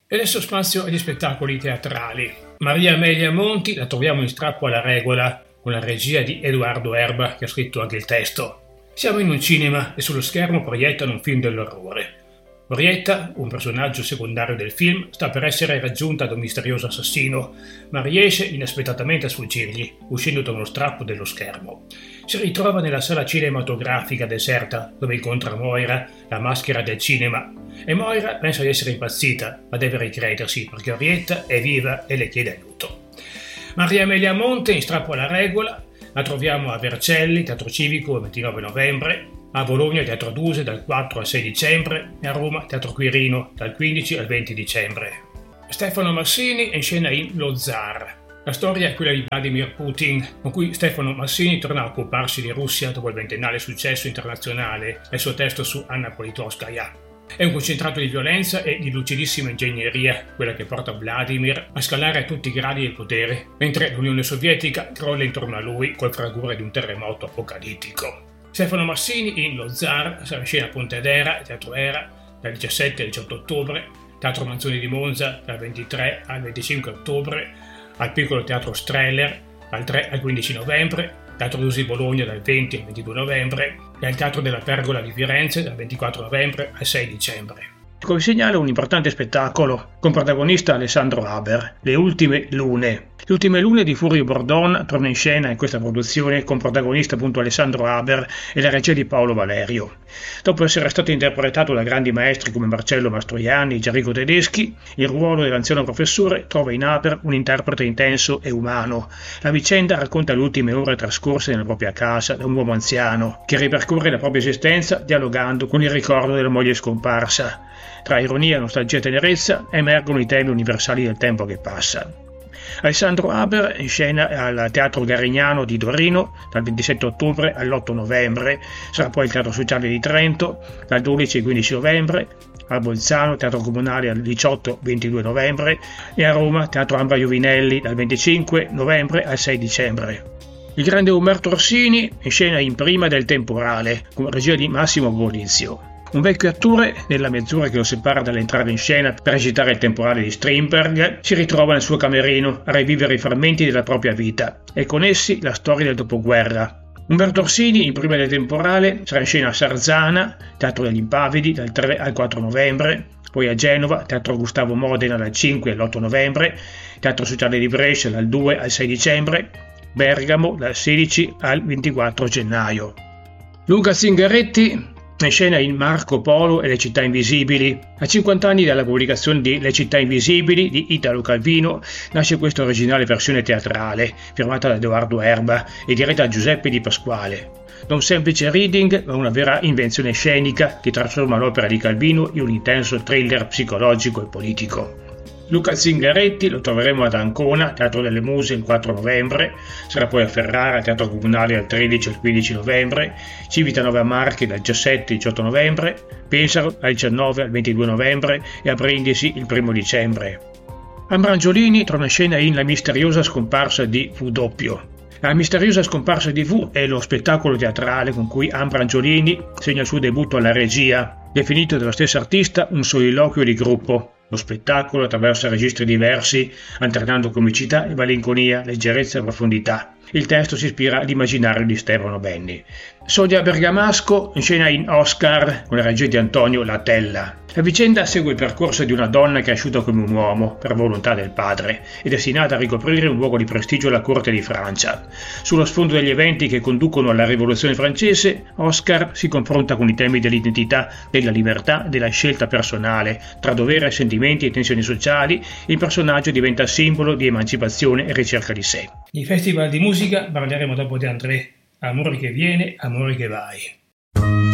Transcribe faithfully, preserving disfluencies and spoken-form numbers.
E adesso spazio agli spettacoli teatrali. Maria Amelia Monti la troviamo in Strappo alla regola, con la regia di Edoardo Erba, che ha scritto anche il testo. Siamo in un cinema e sullo schermo proiettano un film dell'orrore. Orietta, un personaggio secondario del film, sta per essere raggiunta da un misterioso assassino, ma riesce inaspettatamente a sfuggirgli, uscendo da uno strappo dello schermo. Si ritrova nella sala cinematografica deserta, dove incontra Moira, la maschera del cinema, e Moira pensa di essere impazzita, ma deve ricredersi perché Orietta è viva e le chiede aiuto. Maria Amelia Monte in Strappo alla regola la troviamo a Vercelli, Teatro Civico, il ventinove novembre, a Bologna Teatro Duse dal quattro al sei dicembre e a Roma Teatro Quirino dal quindici al venti dicembre. Stefano Massini è in scena in Lo Zar. La storia è quella di Vladimir Putin, con cui Stefano Massini torna a occuparsi di Russia dopo il ventennale successo internazionale e il suo testo su Anna Politkovskaya. È un concentrato di violenza e di lucidissima ingegneria, quella che porta Vladimir a scalare a tutti i gradi del potere, mentre l'Unione Sovietica crolla intorno a lui col fragore di un terremoto apocalittico. Stefano Massini in Lo Zar sarà in scena a Pontedera, Teatro Era, dal diciassette al diciotto ottobre, Teatro Manzoni di Monza dal ventitré al venticinque ottobre, al Piccolo Teatro Streller dal tre al quindici novembre, Teatro Dusi Bologna dal venti al ventidue novembre e al Teatro della Pergola di Firenze dal ventiquattro novembre al sei dicembre. Come segnala un importante spettacolo con protagonista Alessandro Haber, Le Ultime Lune. Le Ultime Lune di Furio Bordon torna in scena in questa produzione con protagonista appunto Alessandro Haber e la regia di Paolo Valerio. Dopo essere stato interpretato da grandi maestri come Marcello Mastroianni e Gianrico Tedeschi, il ruolo dell'anziano professore trova in Haber un interprete intenso e umano. La vicenda racconta le ultime ore trascorse nella propria casa da un uomo anziano che ripercorre la propria esistenza dialogando con il ricordo della moglie scomparsa. Tra ironia, nostalgia e tenerezza emergono i temi universali del tempo che passa. Alessandro Haber in scena al Teatro Garignano di Torino dal ventisette ottobre all'otto novembre, sarà poi il Teatro Sociale di Trento dal dodici al quindici novembre, a Bolzano Teatro Comunale dal diciotto ventidue novembre e a Roma Teatro Ambra Iovinelli dal venticinque novembre al sei dicembre. Il grande Umberto Orsini in scena in Prima del Temporale con regia di Massimo Bolizio. Un vecchio attore, nella mezz'ora che lo separa dall'entrare in scena per recitare Il Temporale di Strindberg, si ritrova nel suo camerino a rivivere i frammenti della propria vita e con essi la storia del dopoguerra. Umberto Orsini in Prima del Temporale sarà in scena a Sarzana, Teatro degli Impavidi dal tre al quattro novembre, poi a Genova, Teatro Gustavo Modena dal cinque all'otto novembre, Teatro Sociale di Brescia dal due al sei dicembre, Bergamo dal sedici al ventiquattro gennaio. Luca Zingaretti in scena in Marco Polo e le città invisibili. A cinquanta anni dalla pubblicazione di Le città invisibili di Italo Calvino nasce questa originale versione teatrale, firmata da Edoardo Erba e diretta da Giuseppe Di Pasquale. Da un semplice reading a una vera invenzione scenica che trasforma l'opera di Calvino in un intenso thriller psicologico e politico. Luca Zingaretti lo troveremo ad Ancona, Teatro delle Muse il quattro novembre, sarà poi a Ferrara, Teatro Comunale dal tredici al quindici novembre, Civitanova a Marche dal diciassette al diciotto novembre, Pesaro dal diciannove al ventidue novembre e a Brindisi il primo dicembre. Ambrangiolini torna in scena in La misteriosa scomparsa di W. La misteriosa scomparsa di W è lo spettacolo teatrale con cui Ambrangiolini segna il suo debutto alla regia, definito dallo stesso artista un soliloquio di gruppo. Lo spettacolo attraversa registri diversi, alternando comicità e malinconia, leggerezza e profondità. Il testo si ispira all'immaginario di Stefano Benni. Sonia Bergamasco in scena in Oscar con la regia di Antonio Latella. La vicenda segue il percorso di una donna cresciuta come un uomo per volontà del padre e destinata a ricoprire un luogo di prestigio alla corte di Francia. Sullo sfondo degli eventi che conducono alla rivoluzione francese, Oscar si confronta con i temi dell'identità, della libertà e della scelta personale. Tra dovere, sentimenti e tensioni sociali, il personaggio diventa simbolo di emancipazione e ricerca di sé. I festival di musica parleremo dopo di André. Amore che viene, amore che vai.